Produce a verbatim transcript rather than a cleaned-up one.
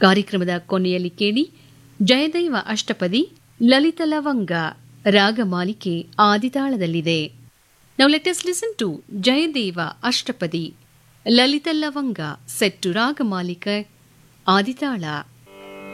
ಕಾರ್ಯಕ್ರಮದ ಕೊನೆಯಲ್ಲಿ ಕೇಳಿ ಜಯದೈವ ಅಷ್ಟಪದಿ ಲಲಿತ ಲವಂಗ ರಾಗಮಾಲಿಕೆ ಆದಿತಾಳದಲ್ಲಿದೆ. Now let us listen to Jayadeva Ashtapadi Lalita Lavanga set to Ragamalika Aditala.